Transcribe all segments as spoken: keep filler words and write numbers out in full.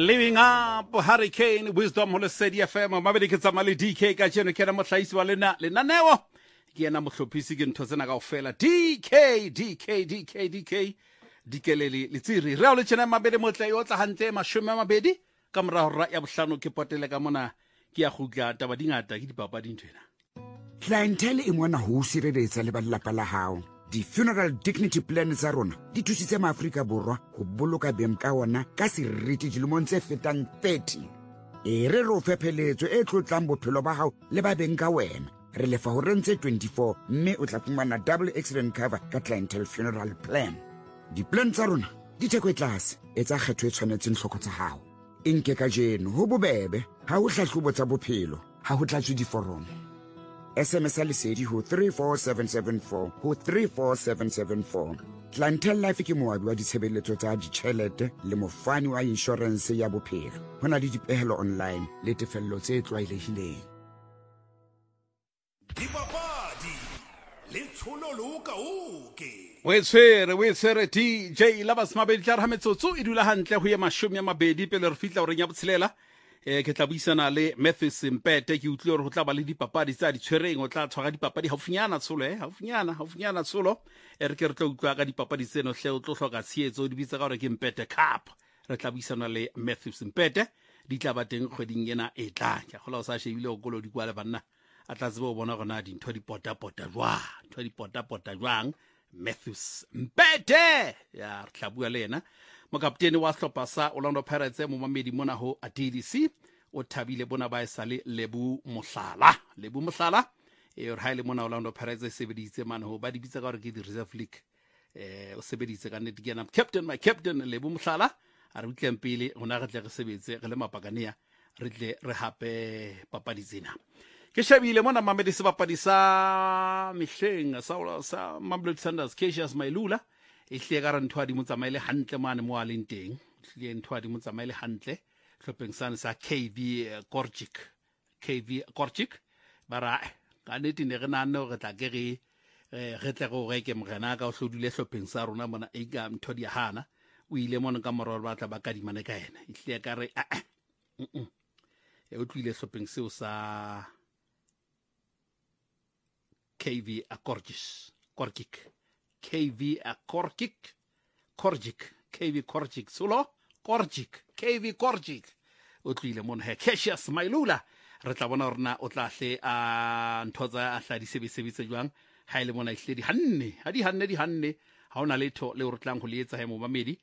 Living Up, Hurricane, Wisdom, Holosedi F M, Mabedi Kitsamali D K, Kacheno Kena Motlhaisi wa lena lenaneo. Ke ena mohlopisi ke ntho tsena kaofela. D K, D K, D K, D K. D K le le tsiri. Re o le tshena mabedi motle yo tla hantle mashome a mabedi ka mora hora ya bohlano ke potele ka mona ke ya khutla taba dingata ke dipapadi ntwena. Clientele e mona ho sireletsa le ba lelapa la hao. Di-funeral dignity plan tsa rona di thusitse maAfrika Borwa ho boloka beng ka ona ka seriti dilemong tse fetang thirty. E re re o fepheletso e tlotlang bophelo ba hao le ba beng ka wena. Re lefa ho rentse twenty-four mme o tla fumana double accident cover ka clientele funeral plan. Di-plan tsa rona di theko e tlase e tsa kgetho e tshwanetseng hloko tsa hao. E nke ka jeno ho bobebe ha ho hlahlobo tsa bophelo ha ho tlatswe diforomo. S M S lesedi ho three four seven seven four ho three four seven seven four. Clientele Life ke moabi wa ditshebeletso tsa ditjhelete le mofani wa insurance ya bophelo. Hona le dipehelo online le tefello tse tlwaelehileng. Dipapadi le tshono loka oke. We tsere we tsere D J Labas mabedi tla ra metsotso e dula hantle ho ya mashome a mabedi pele re fitla o reng ya botshelela. Eh ke tla buisana le Matthew Simpete ke utlwe hore ho tla ba le dipapadi tsa di tshwereng o tla tshwara dipapadi haufinyana tsholo eh haufinyana haufinyana tsholo e re ke re tla utlwa ka dipapadi tseno hle o tlo hloka tsheetso di bitsa ka hore ke Mpete Cup re tla buisana le Matthew Simpete di tla ba teng kgweding ena e tla ke gola o sa shebile o kolo di kwa le banna a tla tsebo bona gona dintho di pota pota jwa ntho di pota pota jwang Matthew Simpete ya re tla bua le yena mokaptene wa sehlopha sa Orlando Pirates mo mamedi mona ho a D D C o thabile bona ba esale Lebu Mohlala Lebu Mohlala e re ha ile mona Orlando Pirates e sebeditse mane ho ba di bitsa ka hore ke di reserve league eh o sebeditse ka nnete ke yena captain my captain Lebu Mohlala a re utleng pele hona re tle re sebetse re le mapakanea re tle re hape papadi tsena ke shabile mona mamedi se papadi sa mehleng sa sa Mamelodi Sundowns Cassius Mailula e hle ka re ntho a di motsamaile hantle mane mo a leng teng hle ntho a di motsamaile hantle hlopheng sana sa K V Korchik K V Korchik bara ka nete ne re nane re tla ke re re tle go reke morena ka o hlodile hlopheng sa rona mona e ka ntho di hana o ile mona ka morolo ba tla ba ka di mane ka ena e hle ka re a e o tlile hlopheng seo sa K V Korchis Korchik K V Korchik Korchik K V Korchik solo Korchik K V Korchik o tlile mona he Cassius Mailula re tla bona rena o tla hle a nthoza a hla di sebesebetsa jwang ha ile mona ihle di hanne ha di hanne di hanne ha ona letho le re tlang go le etsa he mo mamedi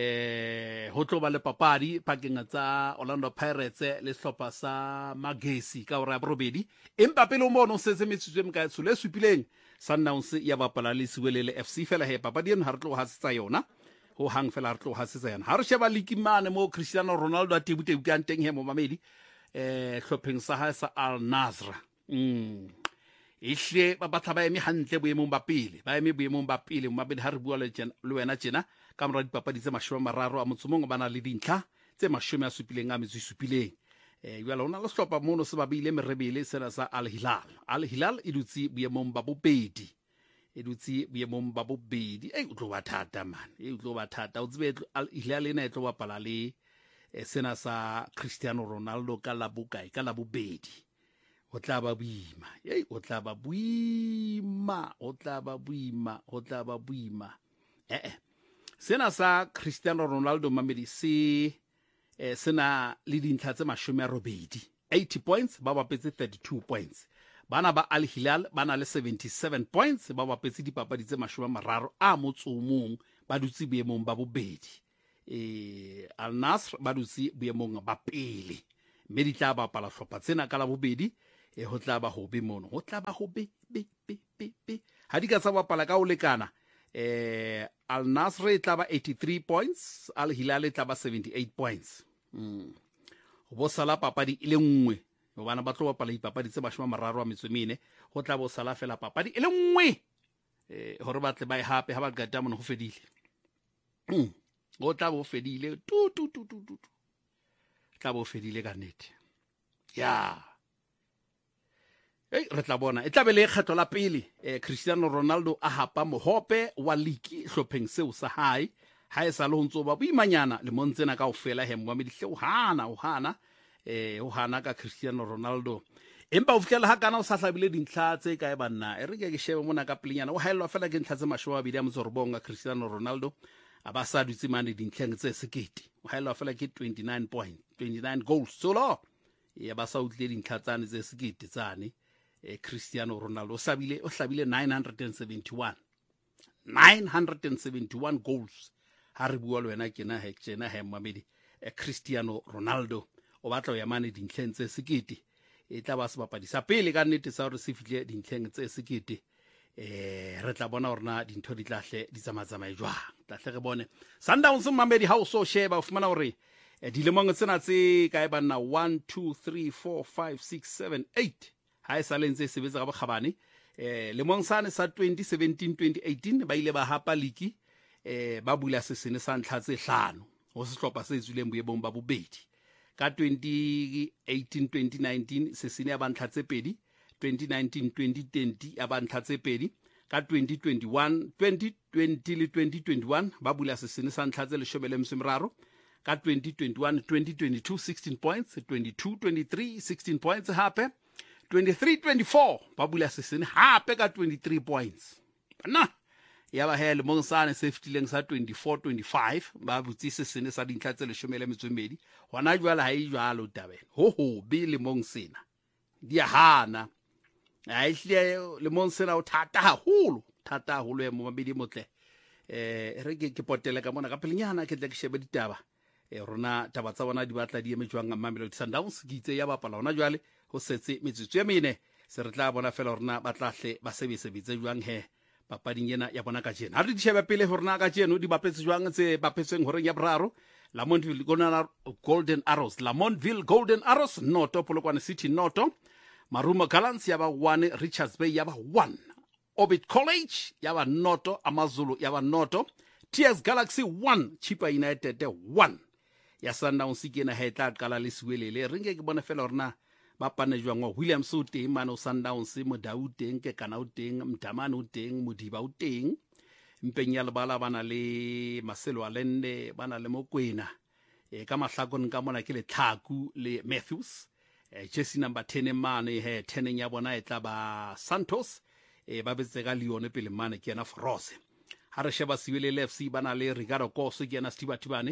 eh ho tlo ba le papadi pakeng tsa Orlando Pirates le sehlopha sa Magesi ka ora borobedi empa pele o mona o setse metsitswe mo ka tsole supileng Sundowns ya bapala le siwelele F C fela he papadi ena ha re tlo hasetsa yona ho hang fela re tlo hasetsa yona ha re sheba likimane mo Cristiano Ronaldo a tebute butang teng he mo mamedi eh hlopheng sa ha sa Al Nassr mm ihle ba batla ba eme hantle boemong ba pele ba eme boemong ba pele mo mabedi ha re bua le tjena le wena tjena ka mora dipapadi tse mashome mararo a motsomong ba na le dintlha tse mashome a supileng a metso supileng eh jwale ona le sehlopha mono se ba bile merebele sena sa Al Hilal Al Hilal e dutse boemong ba bobedi e dutse boemong ba bobedi e utlo ba thata man e utlo ba thata o tsebe Al Hilal ena e tlo bapala le sena sa Cristiano Ronaldo ka la bukai ka la bobedi o tla ba buima ei o tla ba buima o tla ba buima o tla ba buima eh eh sena sa Cristiano Ronaldo mamedi se eh sena le dintlha tse mashome a robedi eighty points ba bapetse thirty-two points bana ba Al Hilal bana le seventy-seven points ba bapetse dipapadi tse mashome mararo a motsomong ba dutse boemong ba bobedi eh Al Nassr ba dutse boemong ba pele mme di tla bapala hlopha tsena ka la bobedi e ho tla ba hobe mono ho tla ba hobe be be be be ha di ka tsa bapala ka o lekana eh Al Nassr e tla ba eighty-three points Al Hilal e tla ba seventy-eight points mm ho bo sala papadi ile nngwe ho bana ba tlo bapala dipapadi tse mashome mararo a metsomene ho tla bo sala fela papadi ile nngwe eh hore ba tle ba e hape ha ba gata mona ho fedile mm go tla bo fedile tu tu tu tu tu tla bo fedile ka nnete ya Hey, re tla bona e tla be le kgetlo la pele eh, Cristiano Ronaldo a hapa mohope wa league hlopheng seo sa hae ha e sa le ho ntso ba boimanyana le montsena ka ofela he moamedi hle o hana o hana eh o hana ka Cristiano Ronaldo empa o fitlela ha kana o sa hlabile dintlha tse kae banna e re ke ke shebe mona ka pelenyana o haelwa fela ke ntlha tse mashome a mabedi a motso re bonga Cristiano Ronaldo a ba sa dutse mane dintlheng tse sekete o haelwa fela ke twenty-nine point twenty-nine goals solo ya ba sa utlile dintlha tsane tse sekete tsane eh Cristiano Ronaldo o sabile o hlabile nine hundred seventy-one nine hundred seventy-one goals ha re bua le wena ke na he tsena he mamedi eh, Cristiano Ronaldo o batla ya mane dintlheng tse sekete e tla ba se bapadi sa pele ka nnete sa re se fihle dintlheng tse sekete eh re tla bona hore dintho di tlahle di tsamatsamae jwang tlahle re bone Sundowns mamedi ha o so sheba o fumana hore eh, dilemong tsena tse kae bana one two three four five six seven eight ha e sa lentse sebetsa ka bokgabane eh lemong sane sa twenty seventeen twenty eighteen ba ile ba hapa liki eh ba bula se sene sa ntlha tse hlano ho se hlopa se tswileng boebong ba bobedi ka twenty eighteen twenty nineteen se sene ya bantlha tse pedi twenty nineteen twenty twenty ya bantlha tse pedi ka twenty twenty-one twenty twenty le twenty twenty-one ba bula se sene sa ntlha tse leshome le msemraro ka twenty twenty-one twenty twenty-two sixteen points twenty-two twenty-three sixteen points hape twenty-three twenty-four ba bula se sene hape ka twenty-three points bana ya ba hele mong sane se fitileng sa twenty-four twenty-five ba butsi se sene sa dintlha tse leshome le metsomedi hona jwala ha e jwalo tabeng ho ho be le mong sena dia hana a ihle le mong sena o thata haholo thata haholo ya momabedi motle eh re ke ke potele ka mona ka pelenyana ke tle ke shebe ditaba e rona taba tsa bona di batla di emetswang Mamelodi Sundowns ke itse ya bapala hona jwale ho setse metsotso ya mene se re tla bona fela rona ba tlahle ba sebetse bitse jwang he papading yena ya bona ka jena ha re di shebe pele rona ka jeno di bapetse jwang tse bapetsweng hore ya braro Lamontville Golden Arrows Lamontville Golden Arrows noto Polokwane City noto Marumo Gallants yaba one Richards Bay yaba one Orbit College yaba noto Amazulu yaba noto T S Galaxy one Chippa United one ya Sundowns ke na hetla qala le siwelele re nke ke bona fela rona ba pane jwang wa Williams o teng mano Sundowns mo Dauteng ke kana o teng Mdamane o teng Modiba o teng mpeng ya lebala bana le Marcelo Allende bana le Mokwena e ka mahlakong ka mona ke le Tlhaku le Matthews e jersey number ten mane he ten ya bona e tla ba Santos e ba betse ka Leone pele mane ke na Frose ha re sheba siwelele F C bana le Ricardo Koso ke na Stiba Tibane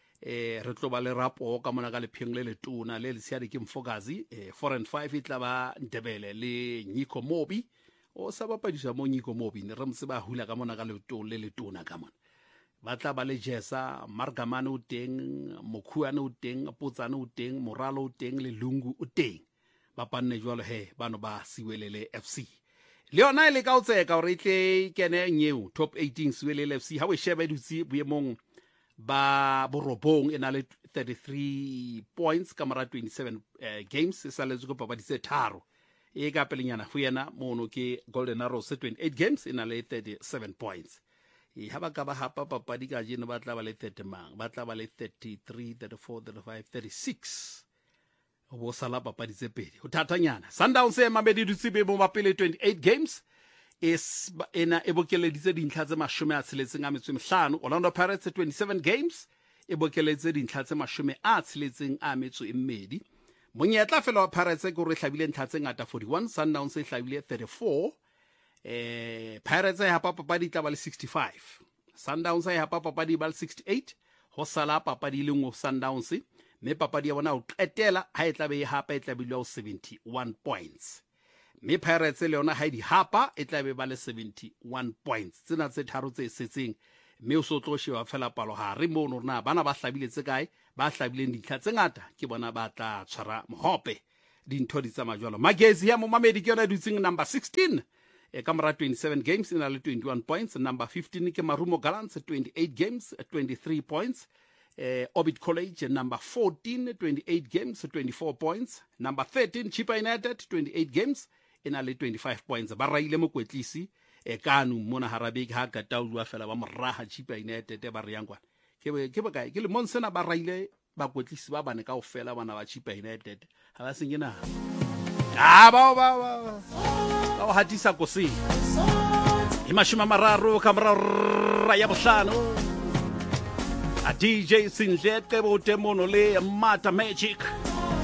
eh re tlo ba le rapo ka mona ka le pheng le le tona le le siadi ke Mfokazi eh four and five itla ba Ndebele le Nyiko Mobi o sa ba padisa mo Nyiko Mobi ne re mse ba hula ka mona ka le tona le le tona ka mona ba tla ba le Jessa Margamane o teng Mokhuane o teng Potsane o teng Moralo o teng le Lungu o teng ba panne jwalo he bano ba siwelele F C Leona ile ka o tseka o re tle kene nyeu top eighteen siwelele F C ha we shebe dutsi boemong ba borobong ena le thirty-three points kamara twenty-seven uh, games sa le go papadi tse tharo e ka pelenyana ho yena mono ke Golden Arrows twenty-eight games ena le thirty-seven points e ha ba ka ba hapa papadi ka jeno ba tla ba le thirty mang ba tla ba le thirty-three thirty-four thirty-five thirty-six o sala papadi tse pedi ho thatanyana Sundowns e mabedi dutsibe bo ba pele twenty-eight games is ena ebokeleditse dintlha tse mashome a tsheletseng a metso e mehlano Orlando Pirates twenty-seven games ebokeleditse dintlha tse mashome a tsheletseng a metso e mmedi monyetla fela wa Pirates ke re hlabile ntlha tse ngata forty-one Sundowns e hlabile thirty-four eh Pirates ya hapa papadi tla ba le sixty-five Sundowns ya hapa papadi ba le sixty-eight ho sala papadi le ngo Sundowns me papadi ya bona o qetela ha e tla be hapa e tla bilwa seventy-one points me Pirates le yona ha di hapa e tla be ba le seventy-one points tsena tse tharo tse setseng me o so tloshe wa fela palo ha re mo rona bana ba hlabile tse kae ba hlabile dintlha tse ngata ke bona ba tla tshwara mohope dintho di tsama jwalo Magezi ya mo mamedi ke yona dutsing number sixteen e kamera twenty-seven games ina le twenty-one points number fifteen ke Marumo Gallants twenty-eight games twenty-three points eh Orbit College number fourteen twenty-eight games twenty-four points number thirteen Chippa United twenty-eight games ina le twenty-five points ba raile mokwetlisi e kanu mona Harabeki ha ka taulwa fela ba moraha Chippa United ba re yangwana ke ke ba kae ke le monsena ba raile ba kwetlisi ba bane ka ofela bana ba Chippa United ha ba sengena ha ba ba ba ba hatisa kosi imashuma mararo kamera ya bohlano a D J Sindlete Botemono le Mata Magic.